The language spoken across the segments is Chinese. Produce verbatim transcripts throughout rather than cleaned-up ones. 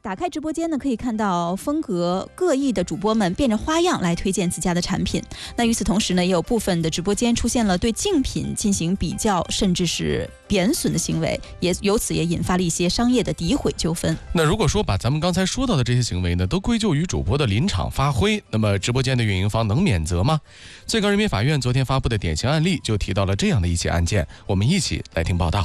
打开直播间呢，可以看到风格各异的主播们变着花样来推荐自家的产品。那与此同时呢，也有部分的直播间出现了对竞品进行比较，甚至是贬损的行为，也由此也引发了一些商业的诋毁纠纷。 那如果说把咱们刚才说到的这些行为呢，都归咎于主播的临场发挥，那么直播间的运营方能免责吗？最高人民法院昨天发布的典型案例就提到了这样的一起案件，我们一起来听报道。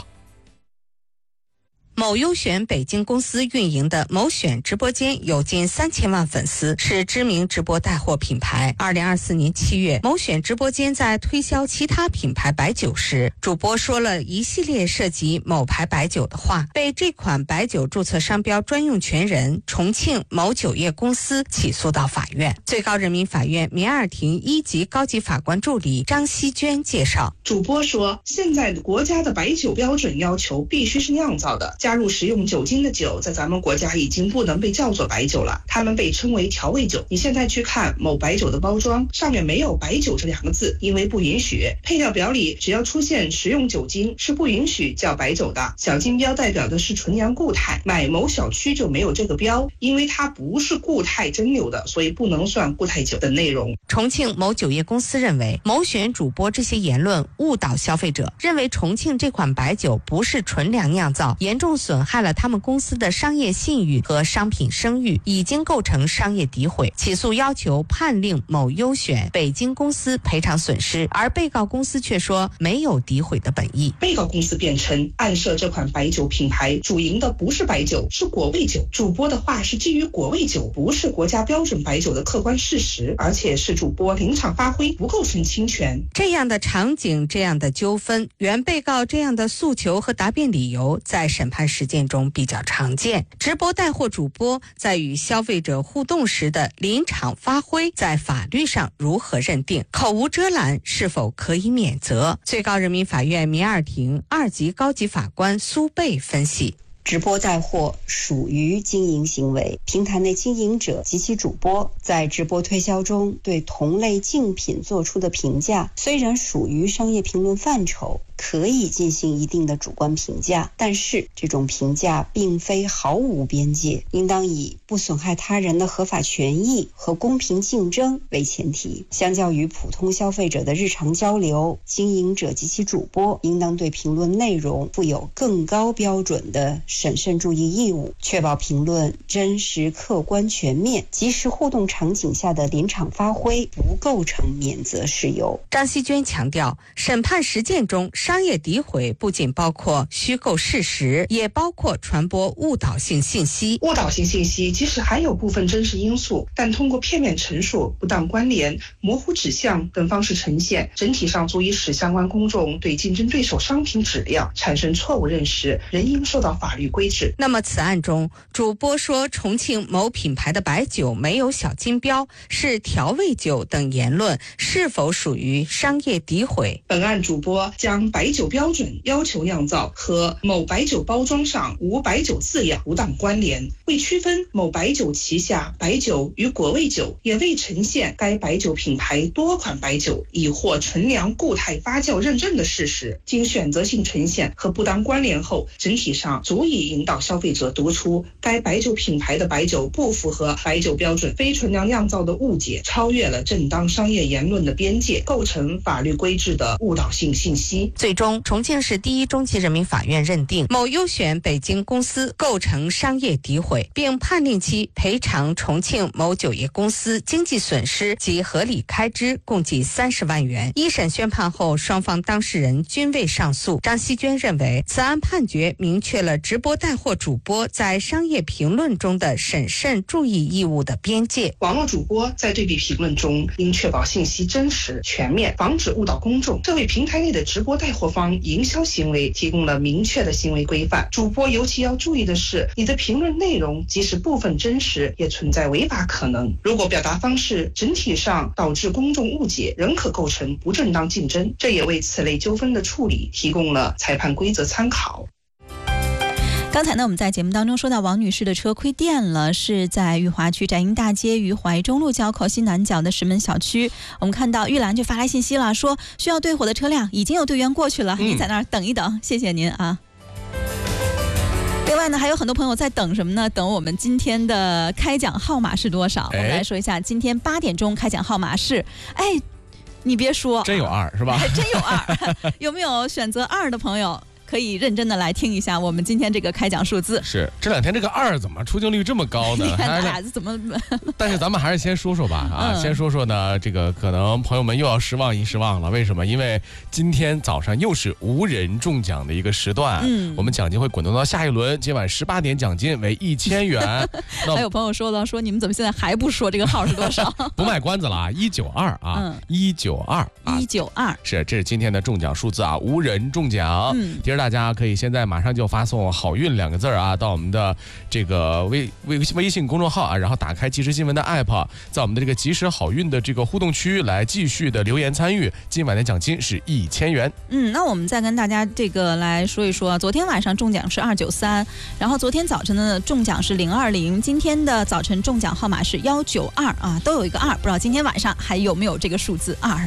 某优选北京公司运营的某选直播间有近三千万粉丝，是知名直播带货品牌。二零二四年七月，某选直播间在推销其他品牌白酒时，主播说了一系列涉及某牌白酒的话，被这款白酒注册商标专用权人重庆某酒业公司起诉到法院。最高人民法院民二庭一级高级法官助理张希娟介绍， 主播说，现在国家的白酒标准要求必须是酿造的，加入食用酒精的酒在咱们国家已经不能被叫做白酒了，它们被称为调味酒。你现在去看某白酒的包装，上面没有白酒这两个字，因为不允许。配料表里只要出现食用酒精是不允许叫白酒的。小金标代表的是纯阳固态，买某小区就没有这个标，因为它不是固态蒸馏的，所以不能算固态酒的内容。 重庆某酒业公司认为，某选主播这些言论误导消费者，认为重庆这款白酒不是纯粮酿造，严重损害了他们公司的商业信誉和商品声誉，已经构成商业诋毁，起诉要求判令某优选北京公司赔偿损失，而被告公司却说没有诋毁的本意。 被告公司辩称，暗设这款白酒品牌主营的不是白酒，是果味酒。主播的话是基于果味酒不是国家标准白酒的客观事实，而且是主播临场发挥，不构成侵权。 这样的场景，这样的纠纷，原被告这样的诉求和答辩理由，在审判实践中比较常见。直播带货主播在与消费者互动时的临场发挥，在法律上如何认定？口无遮拦是否可以免责？最高人民法院民二庭二级高级法官苏贝分析， 直播带货属于经营行为，平台内经营者及其主播在直播推销中对同类竞品做出的评价，虽然属于商业评论范畴，可以进行一定的主观评价，但是这种评价并非毫无边界，应当以不损害他人的合法权益和公平竞争为前提。相较于普通消费者的日常交流，经营者及其主播应当对评论内容负有更高标准的审慎注意义务，确保评论真实、客观、全面，即时互动场景下的临场发挥不构成免责事由。 张希娟强调，审判实践中商业诋毁不仅包括虚构事实，也包括传播误导性信息。 误导性信息即使含有部分真实因素，但通过片面陈述、不当关联、模糊指向等方式呈现，整体上足以使相关公众对竞争对手商品质量产生错误认识，仍应受到法律规制。 那么此案中，主播说重庆某品牌的白酒没有小金标，是调味酒等言论，是否属于商业诋毁？ 本案主播将白酒标准要求酿造和某白酒包装上无白酒字样不当关联，为区分某白酒旗下白酒与果味酒，也未呈现该白酒品牌多款白酒已获纯粮固态发酵认证的事实，经选择性呈现和不当关联后，整体上足以引导消费者得出该白酒品牌的白酒不符合白酒标准、非纯粮酿造的误解，超越了正当商业言论的边界，构成法律规制的误导性信息。 最终，重庆市第一中级人民法院认定某优选北京公司构成商业诋毁，并判令其赔偿重庆某酒业公司经济损失及合理开支共计三十万元。一审宣判后，双方当事人均未上诉。张希娟认为，此案判决明确了直播带货主播在商业评论中的审慎注意义务的边界。 网络主播在对比评论中应确保信息真实全面，防止误导公众，这为平台内的直播带货方营销行为提供了明确的行为规范。主播尤其要注意的是，你的评论内容即使部分真实，也存在违法可能。如果表达方式整体上导致公众误解，仍可构成不正当竞争，这也为此类纠纷的处理提供了裁判规则参考。 刚才呢，我们在节目当中说到王女士的车亏电了，是在裕华区展英大街与淮中路交口西南角的石门小区。我们看到玉兰就发来信息了，说需要对火的车辆已经有队员过去了，你在那儿等一等，谢谢您啊。 另外呢，还有很多朋友在等什么呢？等我们今天的开奖号码是多少？我们来说一下，今天八点钟开奖号码是，哎，你别说， 真有二是吧？ 还真有二，有没有选择二的朋友？可以认真的来听一下我们今天这个开奖数字。 是这两天这个二怎么出镜率这么高呢？ 你看大子怎么？ 但是咱们还是先说说吧啊，嗯、先说说呢，这个可能朋友们又要失望一失望了。为什么？因为今天早上又是无人中奖的一个时段，嗯，我们奖金会滚动到下一轮，今晚十八点奖金为一千元。 还有朋友说了，说你们怎么现在还不说这个号是多少？ 不卖关子了啊，一九二啊，一九二， 一九二， 是这是今天的中奖数字啊，无人中奖。嗯。大家可以现在马上就发送好运两个字啊到我们的这个微微微信公众号啊，然后打开即时新闻的 app， 在我们的这个即时好运的这个互动区来继续的留言参与，今晚的奖金是一千元。 嗯，那我们再跟大家这个来说一说，昨天晚上中奖是二九三，然后昨天早晨的中奖是零二零，今天的早晨中奖号码是一九二啊，都有一个二，不知道今天晚上还有没有这个数字二。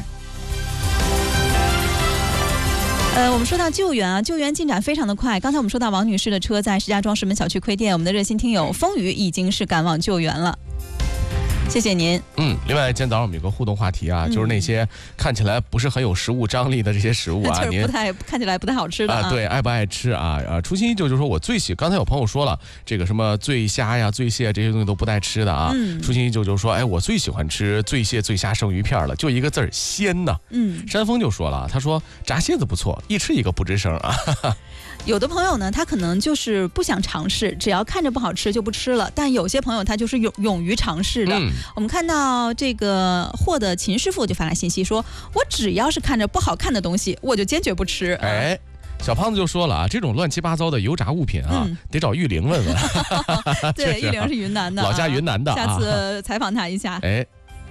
呃，我们说到救援啊，救援进展非常的快。刚才我们说到王女士的车在石家庄石门小区亏电，我们的热心听友风雨已经是赶往救援了。谢谢您。 嗯，另外今天早上我们有个互动话题啊，嗯、就是那些看起来不是很有食物张力的这些食物啊， 就是不太看起来不太好吃的 啊, 啊，对，爱不爱吃啊？啊，初心依旧就是说我最喜，刚才有朋友说了，这个什么醉虾呀、醉蟹这些东西都不带吃的啊。嗯，初心依旧就是说，哎，我最喜欢吃醉蟹、醉虾、生鱼片了，就一个字儿鲜呐。嗯，山峰就说了，他说炸蝎子不错，一吃一个不吱声啊。 有的朋友呢，他可能就是不想尝试，只要看着不好吃就不吃了。但有些朋友他就是勇勇于尝试的。嗯、我们看到这个货的秦师傅就发来信息说，我只要是看着不好看的东西，我就坚决不吃。 哎。小胖子就说了啊，这种乱七八糟的油炸物品啊，嗯、得找玉玲问问。 对，玉玲是云南的， 老家云南的， 下次采访他一下。 哎，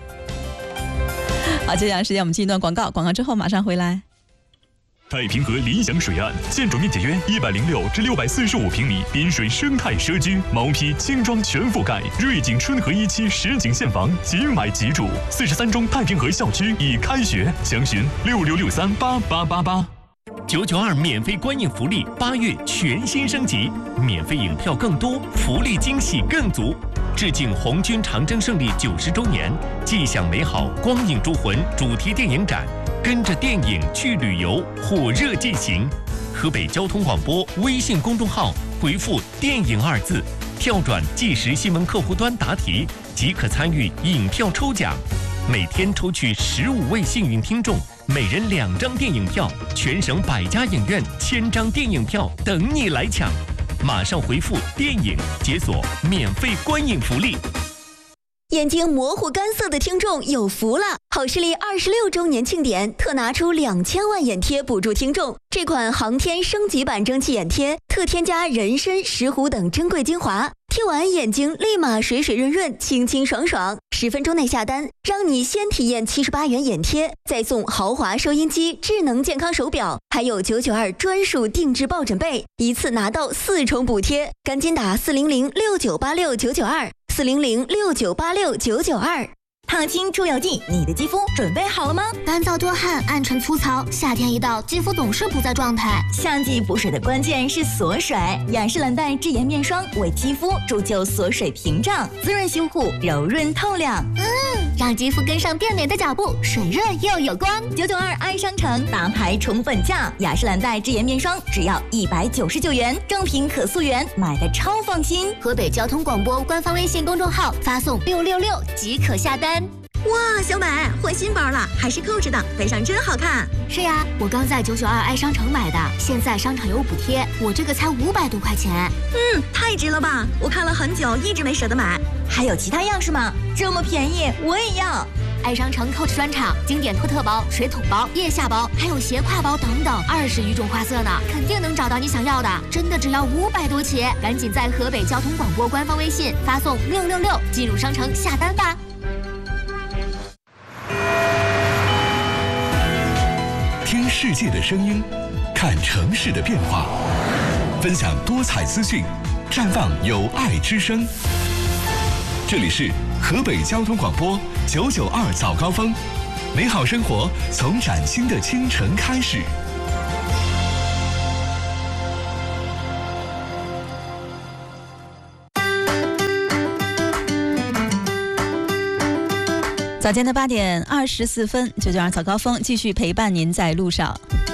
好，接下来时间我们进一段广告，广告之后马上回来。 太平河理想水岸，建筑面积约一百零六至六百四十五平米，滨水生态社区，毛坯轻装全覆盖，瑞景春和一期实景现房，即买即住。四十三中太平河校区已开学，详询六六六三八八八八。 九九二免费观影福利，八月全新升级，免费影票更多，福利惊喜更足。致敬红军长征胜利九十周年，既享美好光影铸魂主题电影展。跟着电影去旅游，火热进行。河北交通广播微信公众号回复“电影”二字，跳转即时新闻客户端答题，即可参与影票抽奖。每天抽取十五位幸运听众，每人两张电影票，全省百家影院千张电影票等你来抢。马上回复“电影”，解锁免费观影福利。 眼睛模糊干涩的听众有福了！好视力二十六周年庆典特拿出两千万眼贴补助听众。这款航天升级版蒸汽眼贴特添加人参、石斛等珍贵精华，贴完眼睛立马水水润润、清清爽爽。十分钟内下单，让你先体验七十八元眼贴，再送豪华收音机、智能健康手表，还有九九二专属定制抱枕被，一次拿到四重补贴。赶紧打四零零六九八六九九二。四零零六九八六九九二， 烫青出油剂，你的肌肤准备好了吗？ 干燥多汗，暗沉粗糙，夏天一到，肌肤总是不在状态。 夏季补水的关键是锁水，雅诗兰黛智颜面霜为肌肤铸就锁水屏障，滋润修护，柔润透亮。 嗯，让肌肤跟上变美的脚步，水润又有光。 九九二爱商城大牌宠粉价，雅诗兰黛智颜面霜只要一百九十九元，正品可溯源，买的超放心。 河北交通广播官方微信公众号发送六六六即可下单。 哇，小美换新包了，还是扣着的，背上真好看。 是呀，我刚在九九二爱商城买的，现在商场有补贴，我这个才五百多块钱。 嗯，太值了吧！我看了很久，一直没舍得买。还有其他样式吗？这么便宜，我也要。 爱商城 Coach 专场，经典托特包、水桶包、腋下包，还有斜挎包等等，二十余种花色呢，肯定能找到你想要的。真的只要五百多起，赶紧在河北交通广播官方微信发送六六六进入商城下单吧。 听世界的声音，看城市的变化，分享多彩资讯，绽放有爱之声。这里是河北交通广播九九二早高峰，美好生活从崭新的清晨开始。 早间的八点二十四分，九九二早高峰继续陪伴您在路上。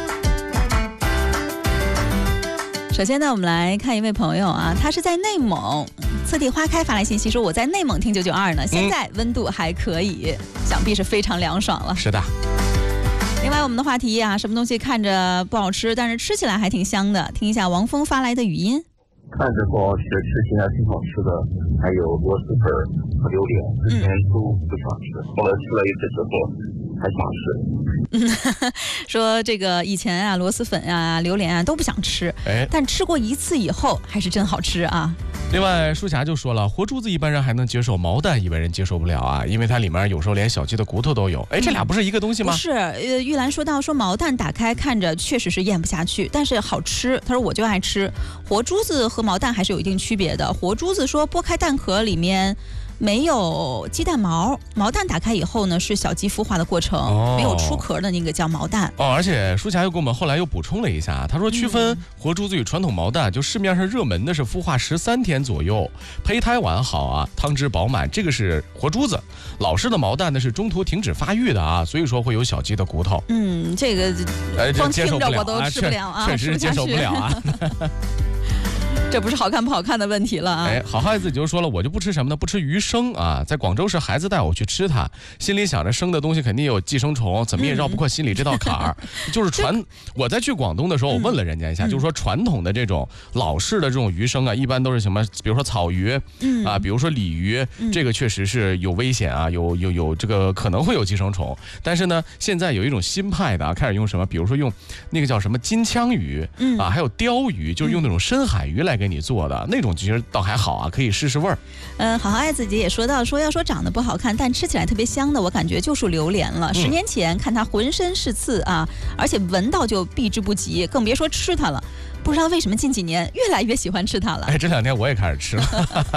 首先呢，我们来看一位朋友啊，他是在内蒙，次第花开发来信息说我在内蒙听九九二呢，现在温度还可以，嗯、想必是非常凉爽了。 是的。 另外我们的话题啊，什么东西看着不好吃，但是吃起来还挺香的？听一下王峰发来的语音。 看着不好吃，吃起来挺好吃的，还有螺蛳粉和榴莲，之前都不想吃，后来吃了一次之后还想吃。 嗯，说这个以前啊，螺蛳粉啊、榴莲啊都不想吃，哎，但吃过一次以后还是真好吃啊。 另外，舒霞就说了，活珠子一般人还能接受，毛蛋一般人接受不了啊，因为它里面有时候连小鸡的骨头都有。哎，这俩不是一个东西吗？ 不是，呃，玉兰说到说毛蛋打开看着确实是咽不下去，但是好吃。他说我就爱吃。活珠子和毛蛋还是有一定区别的。活珠子说剥开蛋壳里面没有鸡蛋毛，毛蛋打开以后呢是小鸡孵化的过程，哦、没有出壳的那个叫毛蛋。 哦，而且舒霞又给我们后来又补充了一下，他说区分活珠子与传统毛蛋，就市面上热门的是孵化十三天左右，胚胎完好啊，汤汁饱满，这个是活珠子。老式的毛蛋呢是中途停止发育的啊，所以说会有小鸡的骨头。 嗯，这个光听着我都吃不了啊， 确实接受不了啊。 这不是好看不好看的问题了啊！ 哎，好孩子就说了，我就不吃什么呢？不吃鱼生啊！在广州是孩子带我去吃它，心里想着生的东西肯定有寄生虫，怎么也绕不过心里这道坎儿。嗯、就是传，我在去广东的时候，我问了人家一下，嗯、就是说传统的这种老式的这种鱼生啊，一般都是什么？比如说草鱼，嗯、啊，比如说鲤鱼，嗯、这个确实是有危险啊，有有有这个可能会有寄生虫。但是呢，现在有一种新派的啊，开始用什么？比如说用那个叫什么金枪鱼，嗯、啊，还有鲷鱼，就是用那种深海鱼来给你做的那种，其实倒还好啊，可以试试味儿。 嗯，好好爱自己也说到说，要说长得不好看，但吃起来特别香的，我感觉就是榴莲了。嗯、十年前看它浑身是刺啊，而且闻到就避之不及，更别说吃它了。不知道为什么近几年越来越喜欢吃它了。 哎，这两天我也开始吃了。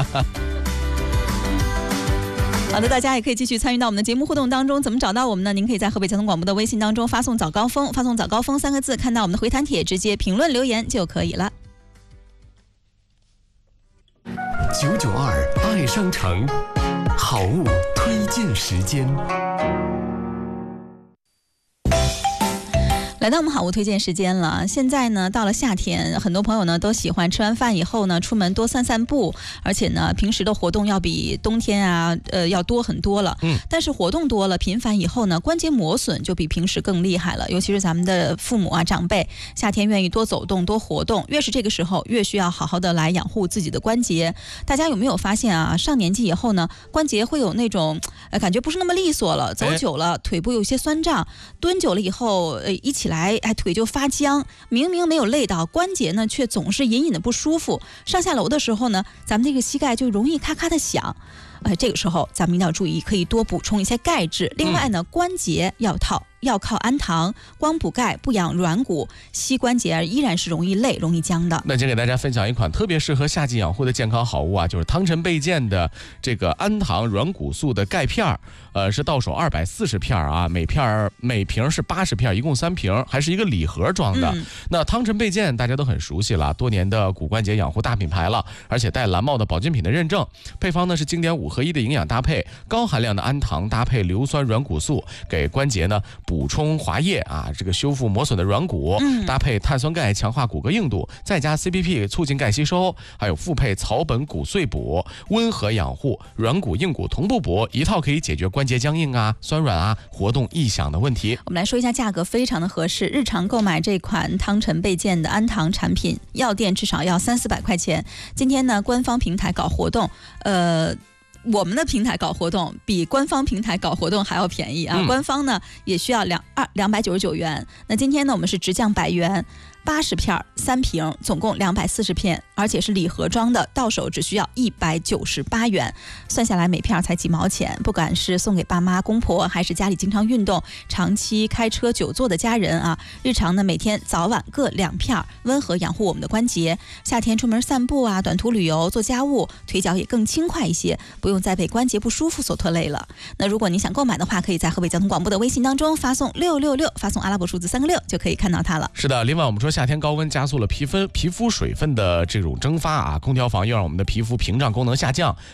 好的，大家也可以继续参与到我们的节目互动当中。怎么找到我们呢？您可以在河北交通广播的微信当中发送早高峰，发送早高峰三个字，看到我们的回弹帖，直接评论留言就可以了。 九九二爱商城好物推荐时间。 来到我们好物推荐时间了。现在呢，到了夏天，很多朋友呢都喜欢吃完饭以后呢，出门多散散步，而且呢，平时的活动要比冬天啊，呃，要多很多了。嗯。但是活动多了、频繁以后呢，关节磨损就比平时更厉害了。尤其是咱们的父母啊、长辈，夏天愿意多走动、多活动，越是这个时候，越需要好好的来养护自己的关节。大家有没有发现啊？上年纪以后呢，关节会有那种呃感觉不是那么利索了，走久了、哎、腿部有些酸胀，蹲久了以后，呃，一起来。哎，腿就发僵，明明没有累到，关节呢却总是隐隐的不舒服。上下楼的时候呢，咱们这个膝盖就容易咔咔的响。呃，这个时候咱们一定要注意，可以多补充一些钙质。另外呢，关节要套要靠氨糖，光补钙不养软骨，膝关节依然是容易累、容易僵的。 那今天给大家分享一款特别适合夏季养护的健康好物啊，就是汤臣倍健的这个氨糖软骨素的钙片儿，呃，是到手二百四十片啊，每片每瓶是八十片，一共三瓶，还是一个礼盒装的。嗯、那汤臣倍健大家都很熟悉了，多年的骨关节养护大品牌了，而且带蓝帽的保健品的认证。配方呢是经典五合一的营养搭配，高含量的氨糖搭配硫酸软骨素，给关节呢补充滑液啊，这个修复磨损的软骨，嗯、搭配碳酸钙强化骨骼硬度，再加 C P P 促进钙吸收，还有复配草本骨碎补，温和养护，软骨硬骨同步补，一套可以解决关节僵硬啊、酸软啊、活动异响的问题。 我们来说一下价格，非常的合适。日常购买这款汤臣倍健的氨糖产品，药店至少要三四百块钱。今天呢，官方平台搞活动，呃。我们的平台搞活动比官方平台搞活动还要便宜啊！嗯、官方呢也需要两二两百九十九元，那今天呢我们是直降百元，八十片三瓶，总共两百四十片，而且是礼盒装的，到手只需要一百九十八元，算下来每片才几毛钱。不管是送给爸妈、公婆，还是家里经常运动、长期开车久坐的家人啊，日常呢每天早晚各两片，温和养护我们的关节。夏天出门散步啊、短途旅游、做家务，腿脚也更轻快一些，不用再被关节不舒服所拖累了。那如果你想购买的话，可以在河北交通广播的微信当中发送六六六，发送阿拉伯数字三个六就可以看到它了。 是的，另外我们说夏天高温加速了皮肤皮肤水分的这种蒸发啊，空调房又让我们的皮肤屏障功能下降，